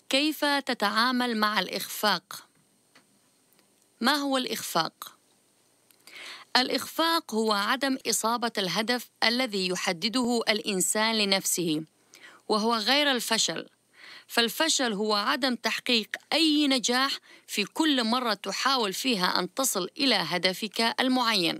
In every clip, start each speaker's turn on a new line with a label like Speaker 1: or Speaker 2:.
Speaker 1: كيف تتعامل مع الإخفاق؟ ما هو الإخفاق؟ الإخفاق هو عدم إصابة الهدف الذي يحدده الإنسان لنفسه، وهو غير الفشل. فالفشل هو عدم تحقيق أي نجاح في كل مرة تحاول فيها أن تصل إلى هدفك المعين.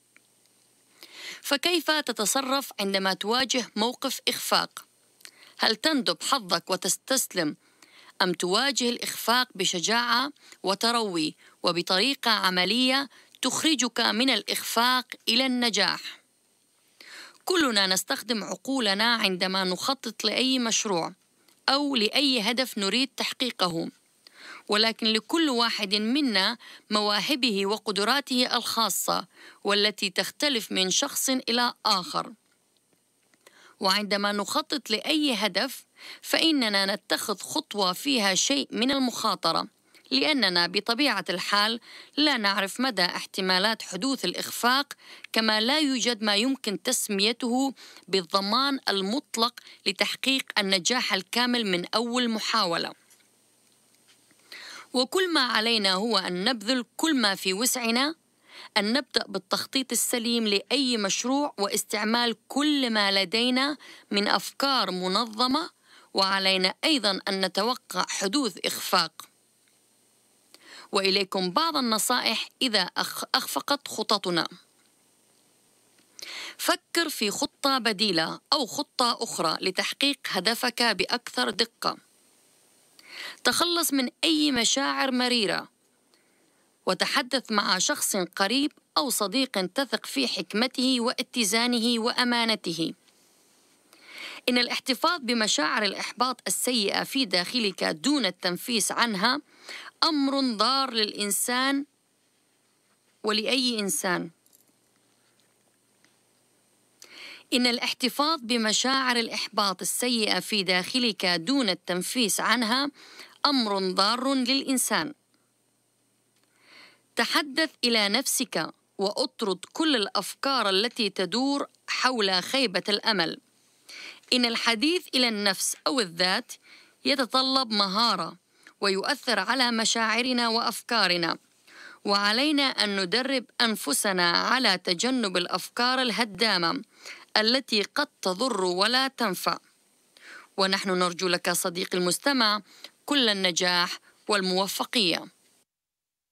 Speaker 1: فكيف تتصرف عندما تواجه موقف إخفاق؟ هل تندب حظك وتستسلم، أم تواجه الإخفاق بشجاعة وتروي وبطريقة عملية تخرجك من الإخفاق إلى النجاح؟ كلنا نستخدم عقولنا عندما نخطط لأي مشروع أو لأي هدف نريد تحقيقه، ولكن لكل واحد منا مواهبه وقدراته الخاصة والتي تختلف من شخص إلى آخر. وعندما نخطط لأي هدف فإننا نتخذ خطوة فيها شيء من المخاطرة، لأننا بطبيعة الحال لا نعرف مدى احتمالات حدوث الإخفاق، كما لا يوجد ما يمكن تسميته بالضمان المطلق لتحقيق النجاح الكامل من أول محاولة. وكل ما علينا هو أن نبذل كل ما في وسعنا، أن نبدأ بالتخطيط السليم لأي مشروع واستعمال كل ما لدينا من أفكار منظمة، وعلينا أيضا أن نتوقع حدوث إخفاق. وإليكم بعض النصائح إذا أخفقت خططنا. فكر في خطة بديلة أو خطة أخرى لتحقيق هدفك بأكثر دقة. تخلص من أي مشاعر مريرة، وتحدث مع شخص قريب أو صديق تثق في حكمته واتزانه وأمانته. إن الاحتفاظ بمشاعر الإحباط السيئة في داخلك دون التنفيس عنها أمر ضار للإنسان ولأي إنسان. إن الاحتفاظ بمشاعر الإحباط السيئة في داخلك دون التنفيس عنها أمر ضار للإنسان. تحدث إلى نفسك وأطرد كل الأفكار التي تدور حول خيبة الأمل. إن الحديث إلى النفس أو الذات يتطلب مهارة ويؤثر على مشاعرنا وأفكارنا، وعلينا أن ندرب أنفسنا على تجنب الأفكار الهدامة التي قد تضر ولا تنفع. ونحن نرجو لك صديقي المستمع كل النجاح والموفقية.